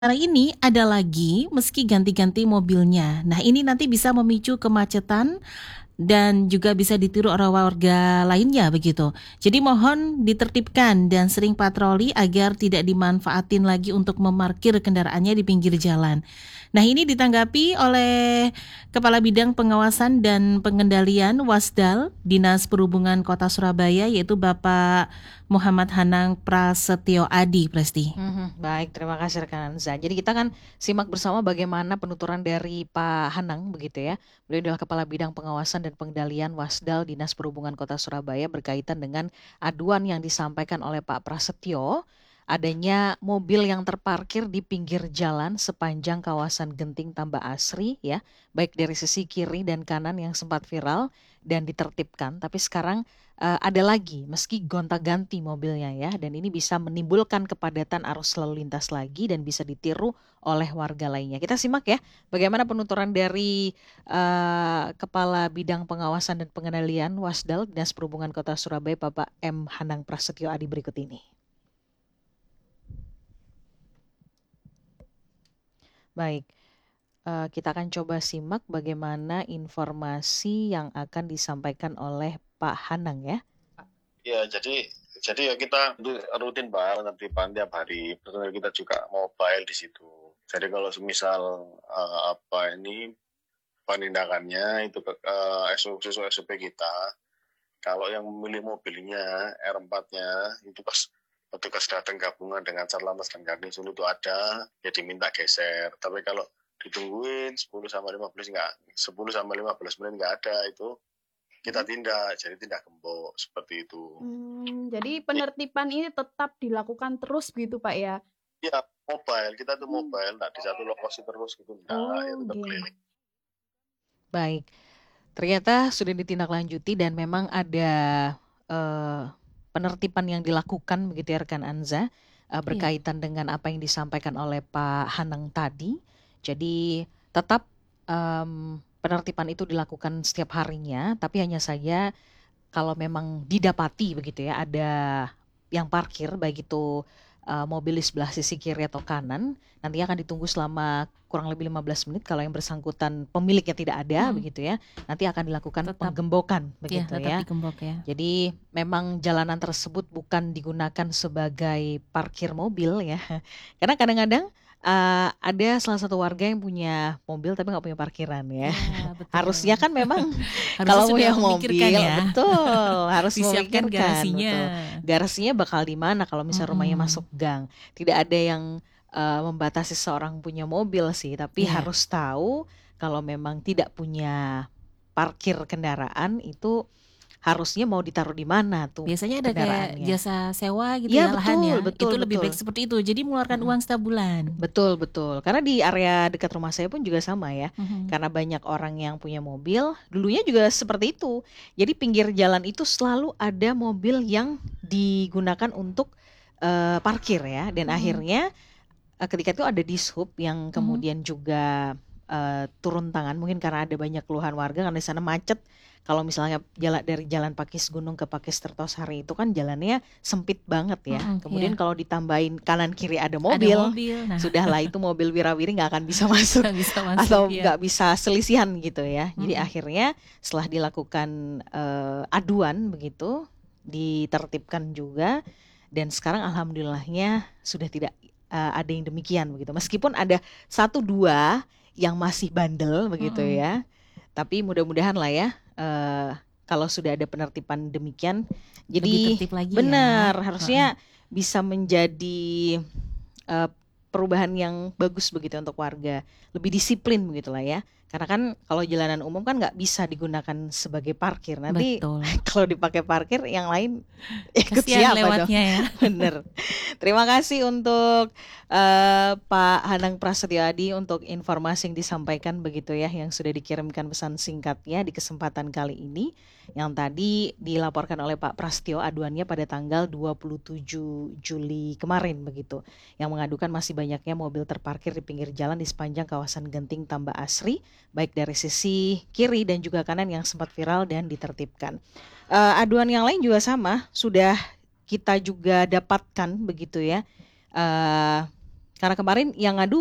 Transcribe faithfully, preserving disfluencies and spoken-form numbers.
Sementara ini ada lagi meski ganti-ganti mobilnya. Nah, ini nanti bisa memicu kemacetan dan juga bisa ditiru oleh warga lainnya begitu. Jadi mohon ditertibkan dan sering patroli agar tidak dimanfaatin lagi untuk memarkir kendaraannya di pinggir jalan. Nah, ini ditanggapi oleh Kepala Bidang Pengawasan dan Pengendalian Wasdal Dinas Perhubungan Kota Surabaya yaitu Bapak Muhammad Hanang Prasetyo Adi, Presti. Mhm, baik, terima kasih rekan Anza. Jadi kita kan simak bersama bagaimana penuturan dari Pak Hanang begitu ya. Beliau adalah Kepala Bidang Pengawasan dan Pengendalian Wasdal Dinas Perhubungan Kota Surabaya berkaitan dengan aduan yang disampaikan oleh Pak Prasetyo adanya mobil yang terparkir di pinggir jalan sepanjang kawasan Genting Tambak Asri ya, baik dari sisi kiri dan kanan yang sempat viral dan ditertibkan, tapi sekarang uh, ada lagi meski gonta-ganti mobilnya ya, dan ini bisa menimbulkan kepadatan arus lalu lintas lagi dan bisa ditiru oleh warga lainnya. Kita simak ya bagaimana penuturan dari uh, Kepala Bidang Pengawasan dan Pengendalian Wasdal Dinas Perhubungan Kota Surabaya Bapak M. Hanang Prasetyo Adi berikut ini. Baik, uh, kita akan coba simak bagaimana informasi yang akan disampaikan oleh Pak Hanang ya. Ya, jadi jadi ya kita rutin Pak penertiban tiap hari. Personel kita juga mobile di situ. Jadi kalau semisal uh, apa ini penindakannya itu ke uh, S O P S O P kita. Kalau yang memilih mobilnya R empat-nya itu pas petugas datang gabungan dengan Satlantas dan Garnisun itu ada, ya diminta geser. Tapi kalau ditungguin sepuluh sampai lima belas enggak, sepuluh sampai lima belas menit enggak ada itu kita tindak, jadi tindak gembok seperti itu. Hmm, jadi penertiban ini tetap dilakukan terus gitu Pak ya? Iya, mobile, kita tuh mobile, nggak di satu lokasi terus gitu, enggak, Oh, ya tetap gitu. keliling. Baik, ternyata sudah ditindaklanjuti dan memang ada uh, penertiban yang dilakukan begitu ya rekan Anza uh, berkaitan dengan apa yang disampaikan oleh Pak Hanang tadi. Jadi tetap um, penertiban itu dilakukan setiap harinya, tapi hanya saja kalau memang didapati begitu ya ada yang parkir baik itu uh, mobil di sebelah sisi kiri atau kanan, nanti akan ditunggu selama kurang lebih lima belas menit. Kalau yang bersangkutan pemiliknya tidak ada Hmm. begitu ya, nanti akan dilakukan Tetap. penggembokan Ya, begitu tetap ya. digembok ya. Jadi memang jalanan tersebut bukan digunakan sebagai parkir mobil ya, karena kadang-kadang uh, ada salah satu warga yang punya mobil tapi nggak punya parkiran ya. Ya, betul. Harusnya kan memang Harusnya kalau sudah punya memikirkan mobil ya. betul harus Disiapkan memikirkan garasinya. betul. Garasinya bakal di mana kalau misalnya rumahnya Mm-mm. masuk gang. Tidak ada yang uh, membatasi seorang punya mobil sih, tapi Iya. harus tahu kalau memang tidak punya parkir kendaraan itu harusnya mau ditaruh di mana tuh Biasanya ada kayak kendaraannya. jasa sewa gitu Iya ya lahan betul, ya. betul, Itu lebih betul. baik seperti itu. Jadi mengeluarkan Mm-mm. uang setiap bulan. Betul, betul. Karena di area dekat rumah saya pun juga sama ya. Mhm. Karena banyak orang yang punya mobil, dulunya juga seperti itu. Jadi pinggir jalan itu selalu ada mobil yang digunakan untuk uh, parkir ya. Dan Mhm. akhirnya uh, ketika itu ada dishub yang Mhm. kemudian juga uh, turun tangan. Mungkin karena ada banyak keluhan warga karena di sana macet. Kalau misalnya jalan dari Jalan Pakis Gunung ke Pakis Tertosari itu kan jalannya sempit banget ya. Mhm, Kemudian iya. kalau ditambahin kanan kiri ada mobil, Ada mobil. Nah, sudahlah itu mobil wirawiri nggak akan bisa masuk nggak bisa masuk atau ya. nggak bisa selisihan gitu ya. Jadi Mhm. akhirnya setelah dilakukan uh, aduan begitu, ditertibkan juga dan sekarang alhamdulillahnya sudah tidak uh, ada yang demikian begitu. Meskipun ada satu dua yang masih bandel begitu Mhm. ya. Tapi mudah-mudahan lah ya uh, kalau sudah ada penertiban demikian, Lebih jadi tertib lagi benar ya. harusnya bisa menjadi uh, perubahan yang bagus begitu untuk warga, lebih disiplin begitulah ya. Karena kan kalau jalanan umum kan nggak bisa digunakan sebagai parkir. Nanti Betul. kalau dipakai parkir yang lain ikut Kasihan siapa dong? lewatnya ya. Bener. Terima kasih untuk uh, Pak Hanang Prasetyo Adi untuk informasi yang disampaikan begitu ya, yang sudah dikirimkan pesan singkatnya di kesempatan kali ini, yang tadi dilaporkan oleh Pak Prasetyo aduannya pada tanggal dua puluh tujuh Juli kemarin begitu, yang mengadukan masih banyaknya mobil terparkir di pinggir jalan di sepanjang kawasan Genting Tambak Asri, baik dari sisi kiri dan juga kanan yang sempat viral dan ditertibkan. Uh, aduan yang lain juga sama, sudah kita juga dapatkan begitu ya. Uh, Karena kemarin yang ngadu